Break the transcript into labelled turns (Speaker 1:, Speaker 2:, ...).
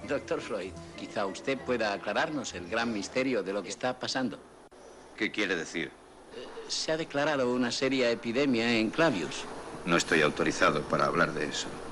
Speaker 1: Doctor Freud, quizá usted pueda aclararnos el gran misterio de lo que está pasando.
Speaker 2: ¿Qué quiere decir?
Speaker 1: Se ha declarado una seria epidemia en Clavius.
Speaker 2: No estoy autorizado para hablar de eso.